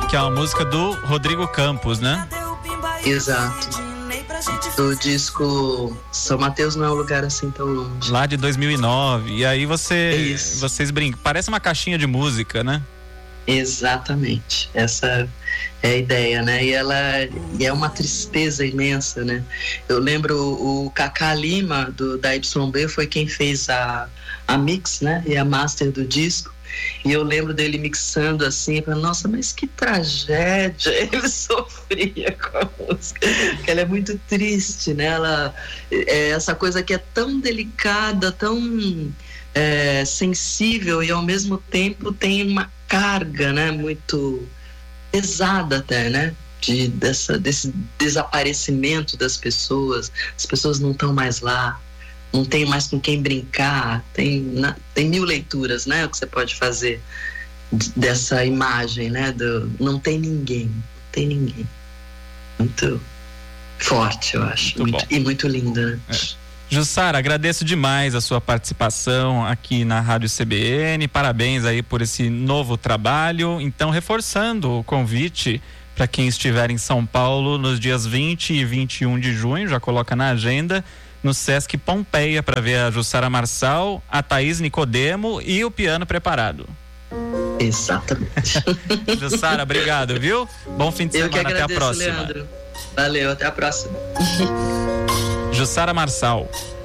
que é uma música do Rodrigo Campos, né? Exato. Do disco São Mateus Não é um Lugar Assim Tão Longe. Lá de 2009. E aí vocês brincam. Parece uma caixinha de música, né? Exatamente. Essa é a ideia, né? E é uma tristeza imensa, né? Eu lembro o Cacá Lima, da YB, foi quem fez a mix, né? E a master do disco. E eu lembro dele mixando assim, falando, nossa, mas que tragédia ele sofria com a música, porque ela é muito triste, né? Ela é essa coisa que é tão delicada, tão sensível e ao mesmo tempo tem uma carga, né? Muito pesada até, né? Desse desaparecimento das pessoas, as pessoas não estão mais lá, não tem mais com quem brincar, tem mil leituras, né, o que você pode fazer dessa imagem, né, não tem ninguém, muito forte, eu acho, e muito linda, né? Jussara, agradeço demais a sua participação aqui na Rádio CBN, parabéns aí por esse novo trabalho. Então, reforçando o convite para quem estiver em São Paulo nos dias 20 e 21 de junho, já coloca na agenda, no Sesc Pompeia, para ver a Jussara Marçal, a Thaís Nicodemo e o piano preparado. Exatamente. Jussara, obrigado, viu? Bom fim de semana, que agradeço, até a próxima. Leandro. Valeu, até a próxima. Jussara Marçal.